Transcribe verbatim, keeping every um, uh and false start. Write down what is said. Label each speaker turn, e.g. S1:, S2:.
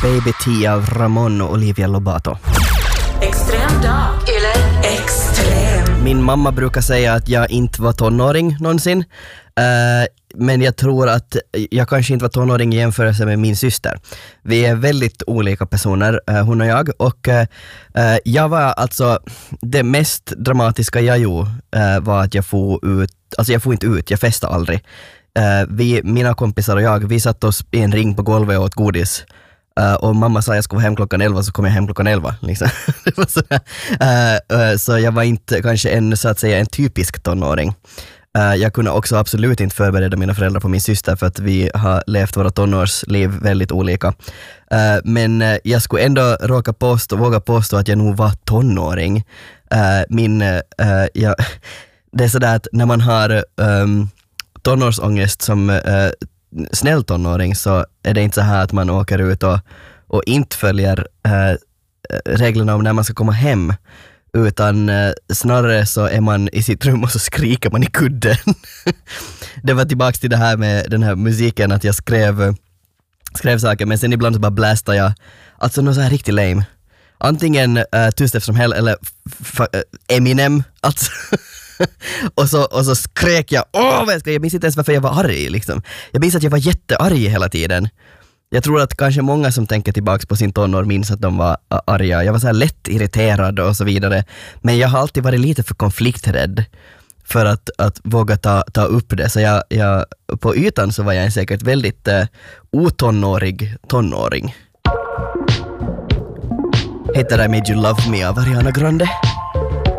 S1: Baby T av Ramon och Olivia Lobato.
S2: Extrem dag eller extrem.
S1: Min mamma brukar säga att jag inte var tonåring någonsin. Uh, men jag tror att jag kanske inte var tonåring i jämförelse med min syster. Vi är väldigt olika personer, uh, hon och jag. Och uh, uh, jag var alltså, det mest dramatiska jag gjorde uh, var att jag får ut, alltså jag får inte ut, jag festade aldrig. Uh, vi, mina kompisar och jag, vi satt oss i en ring på golvet och åt godis. Uh, och mamma sa att jag skulle vara hem klockan elva, så kom jag hem klockan elva. Liksom. Det var sådär. Uh, uh, så jag var inte kanske en, så att säga, en typisk tonåring. Uh, jag kunde också absolut inte förbereda mina föräldrar på min syster för att vi har levt våra tonårsliv väldigt olika. Uh, men uh, jag skulle ändå råka påstå, våga påstå att jag nog var tonåring. Uh, min, uh, jag, det är sådär att när man har um, tonårsångest som uh, snäll tonåring, så är det inte så här att man åker ut och, och inte följer uh, reglerna om när man ska komma hem. Utan eh, snarare så är man i sitt rum och så skriker man i kudden. Det var tillbaks till det här med den här musiken, att jag skrev, skrev saker, men sen ibland så bara blästade jag. Alltså något så här riktigt lame. Antingen uh, Tyst eftersom hell eller f- f- Eminem. Alltså. och, så, och så skrek jag, åh vad jag skrek. Jag minns inte ens varför jag var arg liksom. Jag minns att jag var jättearg hela tiden. Jag tror att kanske många som tänker tillbaks på sin tonår minns att de var arga. Jag var så här lätt irriterad och så vidare. Men jag har alltid varit lite för konflikträdd för att, att våga ta, ta upp det. Så jag, jag, på ytan så var jag en säkert väldigt uh, otonårig tonåring. Heter I Made You Love Me av Ariana Grande.